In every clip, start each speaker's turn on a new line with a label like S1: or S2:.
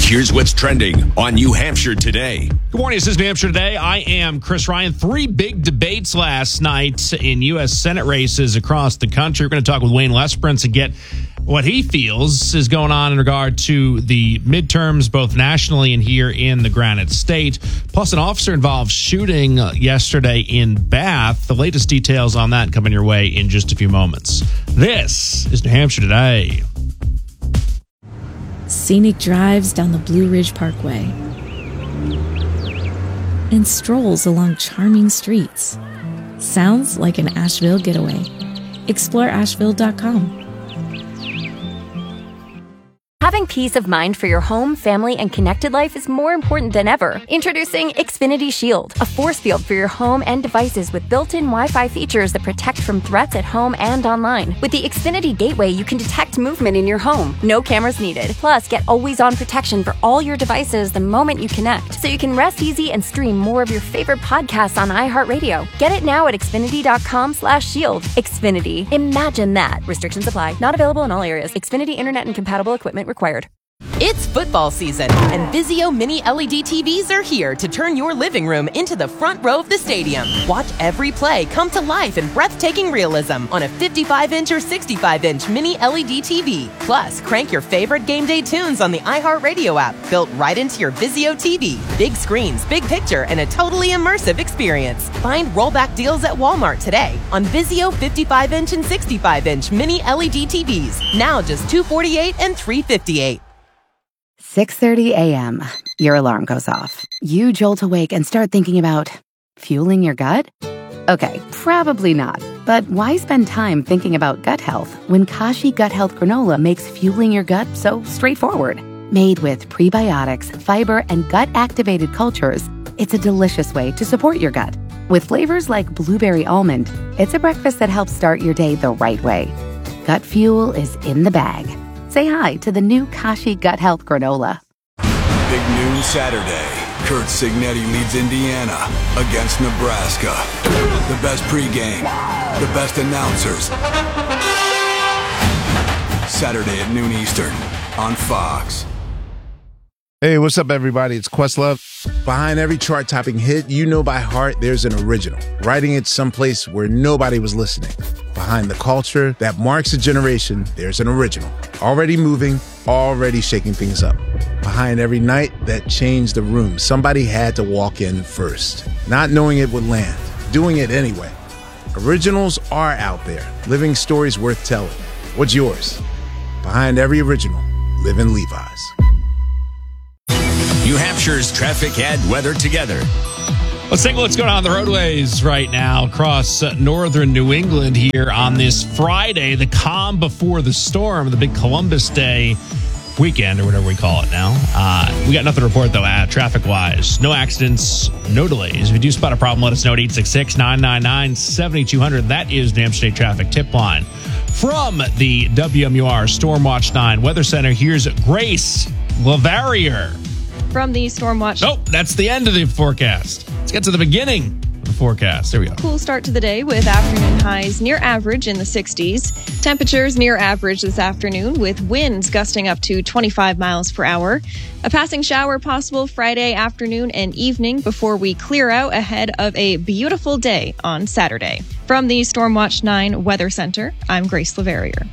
S1: Here's what's trending on New Hampshire Today.
S2: Good morning. This is New Hampshire Today. I am Chris Ryan. 3 big debates last night in U.S. Senate races across the country. We're going to talk with Wayne Lesperance and get what he feels is going on in regard to the midterms, both nationally and here in the Granite State. Plus, an officer-involved shooting yesterday in Bath. The latest details on that coming your way in just a few moments. This is New Hampshire Today.
S3: Scenic drives down the Blue Ridge Parkway and strolls along charming streets. Sounds like an Asheville getaway. Explore Asheville.com.
S4: Having peace of mind for your home, family, and connected life is more important than ever. Introducing Xfinity Shield, a force field for your home and devices with built-in Wi-Fi features that protect from threats at home and online. With the Xfinity Gateway, you can detect movement in your home. No cameras needed. Plus, get always-on protection for all your devices the moment you connect, so you can rest easy and stream more of your favorite podcasts on iHeartRadio. Get it now at Xfinity.com/shield. Xfinity. Imagine that. Restrictions apply. Not available in all areas. Xfinity Internet and compatible equipment required.
S5: It's football season, and Vizio Mini LED TVs are here to turn your living room into the front row of the stadium. Watch every play come to life in breathtaking realism on a 55-inch or 65-inch Mini LED TV. Plus, crank your favorite game day tunes on the iHeartRadio app, built right into your Vizio TV. Big screens, big picture, and a totally immersive experience. Find rollback deals at Walmart today on Vizio 55-inch and 65-inch Mini LED TVs. Now just $248 and $358.
S6: 6:30 a.m. Your alarm goes off. You jolt awake and start thinking about fueling your gut? Okay, probably not. But why spend time thinking about gut health when Kashi Gut Health Granola makes fueling your gut so straightforward? Made with prebiotics, fiber, and gut-activated cultures, it's a delicious way to support your gut. With flavors like blueberry almond, it's a breakfast that helps start your day the right way. Gut fuel is in the bag. Say hi to the new Kashi Gut Health Granola.
S7: Big noon Saturday. Kurt Signetti leads Indiana against Nebraska. The best pregame, the best announcers. Saturday at noon Eastern on Fox.
S8: Hey, what's up, everybody? It's Questlove. Behind every chart-topping hit you know by heart, there's an original, writing it someplace where nobody was listening. Behind the culture that marks a generation, there's an original, already moving, already shaking things up. Behind every night that changed the room, somebody had to walk in first, not knowing it would land, doing it anyway. Originals are out there, living stories worth telling. What's yours? Behind every original, live in Levi's.
S1: New Hampshire's traffic and weather together.
S2: Let's take a look what's going on the roadways right now across northern New England here on this Friday, the calm before the storm, the big Columbus Day weekend or whatever we call it now. We got nothing to report, though, traffic-wise. No accidents, no delays. If you do spot a problem, let us know at 866-999-7200. That is New Hampshire State Traffic Tip Line. From the WMUR Stormwatch 9 Weather Center, here's Grace Lavarier.
S9: From the Stormwatch.
S2: Nope, that's the end of the forecast. Let's get to the beginning of the forecast. There we go.
S9: Cool start to the day with afternoon highs near average in the 60s. Temperatures near average this afternoon with winds gusting up to 25 miles per hour. A passing shower possible Friday afternoon and evening before we clear out ahead of a beautiful day on Saturday. From the Stormwatch 9 Weather Center, I'm Grace Lavarier.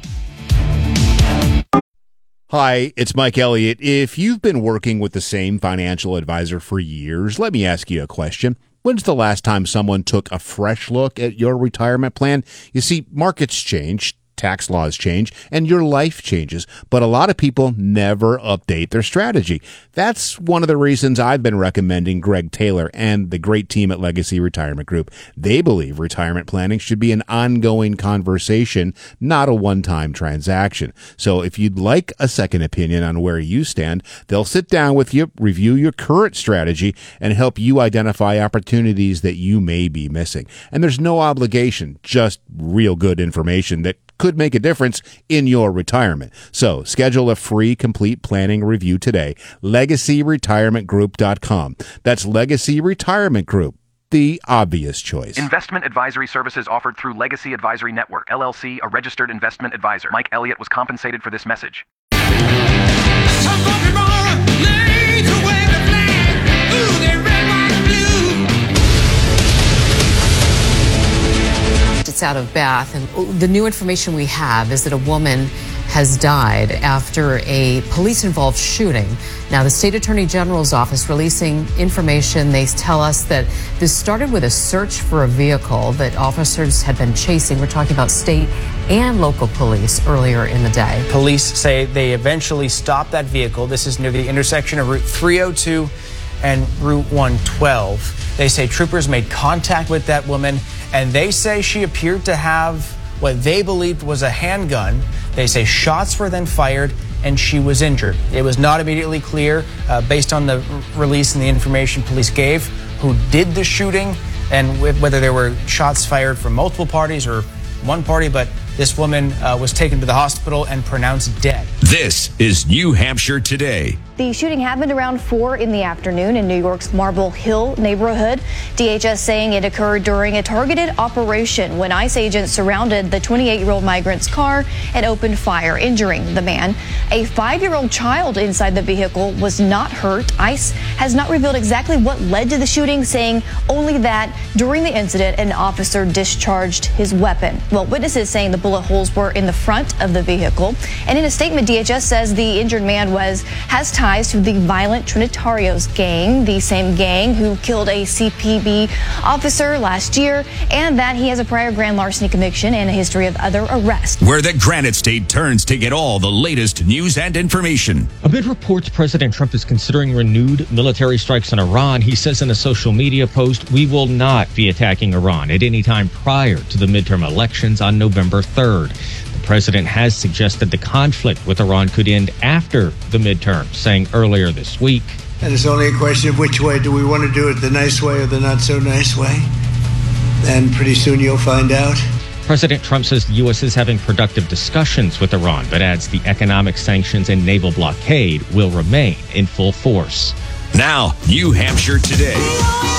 S10: Hi, it's Mike Elliott. If you've been working with the same financial advisor for years, let me ask you a question. When's the last time someone took a fresh look at your retirement plan? You see, markets change, tax laws change, and your life changes, but a lot of people never update their strategy. That's one of the reasons I've been recommending Greg Taylor and the great team at Legacy Retirement Group. They believe retirement planning should be an ongoing conversation, not a one-time transaction. So if you'd like a second opinion on where you stand, they'll sit down with you, review your current strategy, and help you identify opportunities that you may be missing. And there's no obligation, just real good information that could make a difference in your retirement. So schedule a free complete planning review today. LegacyRetirementGroup.com. That's Legacy Retirement Group, the obvious choice.
S11: Investment advisory services offered through Legacy Advisory Network, LLC, a registered investment advisor. Mike Elliott was compensated for this message.
S12: Top of your bar, out of Bath, and the new information we have is that a woman has died after a police-involved shooting. Now, the State Attorney General's office releasing information. They tell us that this started with a search for a vehicle that officers had been chasing. We're talking about state and local police earlier in the day.
S13: Police say they eventually stopped that vehicle. This is near the intersection of Route 302 and Route 112. They say troopers made contact with that woman, and they say she appeared to have what they believed was a handgun. They say shots were then fired and she was injured. It was not immediately clear, based on the release and the information police gave, who did the shooting and whether there were shots fired from multiple parties or one party, but this woman was taken to the hospital and pronounced dead.
S1: This is New Hampshire Today.
S14: The shooting happened around 4 in the afternoon in New York's Marble Hill neighborhood. DHS saying it occurred during a targeted operation when ICE agents surrounded the 28-year-old migrant's car and opened fire, injuring the man. A 5-year-old child inside the vehicle was not hurt. ICE has not revealed exactly what led to the shooting, saying only that during the incident, an officer discharged his weapon. Well, witnesses saying the bullet holes were in the front of the vehicle. And in a statement, DHS says the injured man has ties to the violent Trinitarios gang, the same gang who killed a CPB officer last year, and that he has a prior grand larceny conviction and a history of other arrests.
S1: Where the Granite State turns to get all the latest news and information.
S15: Amid reports President Trump is considering renewed military strikes on Iran, he says in a social media post, "We will not be attacking Iran at any time prior to the midterm elections on November 3rd. The president has suggested the conflict with Iran could end after the midterms, saying earlier this week,
S16: "And it's only a question of which way do we want to do it, the nice way or the not so nice way. And pretty soon you'll find out."
S15: President Trump says the U.S. is having productive discussions with Iran, but adds the economic sanctions and naval blockade will remain in full force.
S1: Now, New Hampshire Today.